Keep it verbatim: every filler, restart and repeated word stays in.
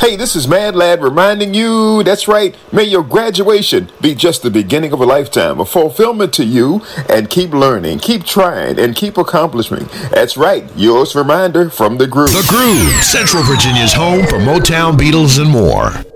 Hey, this is Mad Lad reminding you, that's right, may your graduation be just the beginning of a lifetime of fulfillment to you, and keep learning, keep trying, and keep accomplishing. That's right, yours reminder from The Groove. The Groove, Central Virginia's home for Motown, Beatles, and more.